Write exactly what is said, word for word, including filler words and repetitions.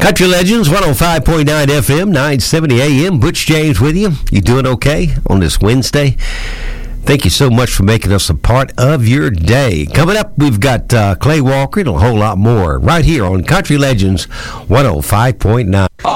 Country Legends, one oh five point nine F M, nine seventy A M. Butch James with you. You doing okay on this Wednesday? Thank you so much for making us a part of your day. Coming up, we've got uh, Clay Walker and a whole lot more right here on Country Legends one oh five point nine.